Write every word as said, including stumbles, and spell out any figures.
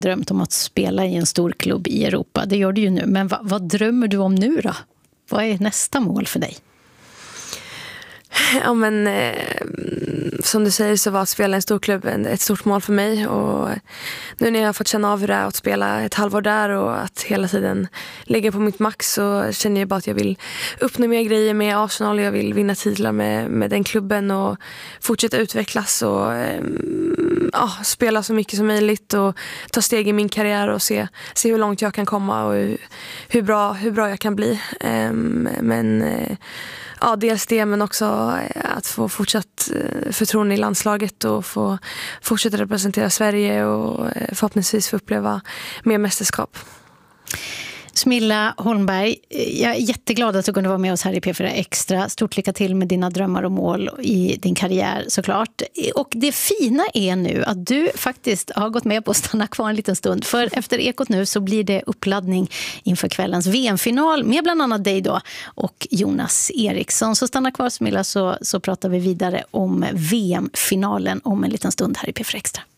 drömt om att spela i en stor klubb i Europa. Det gör du ju nu. Men vad, vad drömmer du om nu då? Vad är nästa mål för dig? Ja, men eh, som du säger så var att spela i en stor klubb ett stort mål för mig, och nu när jag har fått känna av hur det är att spela ett halvår där och att hela tiden ligga på mitt max, så känner jag bara att jag vill uppnå mer grejer med Arsenal. Jag vill vinna titlar med, med den klubben och fortsätta utvecklas och eh, ja, spela så mycket som möjligt och ta steg i min karriär och se, se hur långt jag kan komma och hur, hur, bra, hur bra jag kan bli. Eh, men eh, ja, dels det, men också att få fortsatt förtroende i landslaget och få fortsätta representera Sverige och förhoppningsvis få uppleva mer mästerskap. Smilla Holmberg, jag är jätteglad att du kunde vara med oss här i P fyra Extra. Stort lycka till med dina drömmar och mål i din karriär såklart. Och det fina är nu att du faktiskt har gått med på att stanna kvar en liten stund. För efter Ekot nu så blir det uppladdning inför kvällens V M-final med bland annat dig då och Jonas Eriksson. Så stanna kvar Smilla, så, så pratar vi vidare om V M-finalen om en liten stund här i P fyra Extra.